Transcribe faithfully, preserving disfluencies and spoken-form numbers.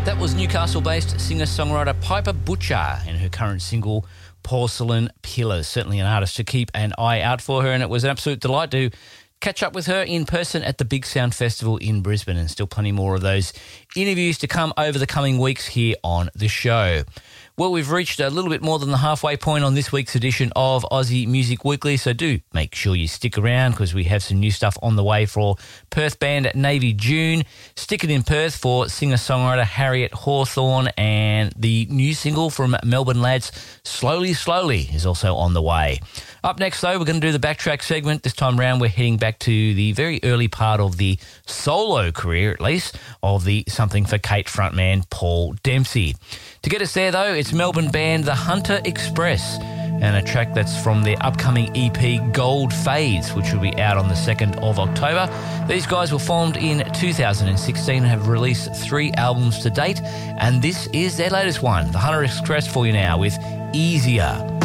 That was Newcastle-based singer-songwriter Piper Butcher and her current single, Porcelain Pillars. Certainly an artist to keep an eye out for her, and it was an absolute delight to catch up with her in person at the Big Sound Festival in Brisbane, and still plenty more of those interviews to come over the coming weeks here on the show. Well, we've reached a little bit more than the halfway point on this week's edition of Aussie Music Weekly, so do make sure you stick around because we have some new stuff on the way for Perth band Navy June, Stick It in Perth for singer-songwriter Harriet Hawthorne, and the new single from Melbourne lads Slowly Slowly is also on the way. Up next, though, we're going to do the backtrack segment. This time round, we're heading back to the very early part of the solo career, at least, of the Something for Kate frontman Paul Dempsey. To get us there, though, it's Melbourne band The Hunter Express and a track that's from their upcoming E P Gold Fades, which will be out on the second of October. These guys were formed in two thousand sixteen and have released three albums to date, and this is their latest one, The Hunter Express, for you now with Easier.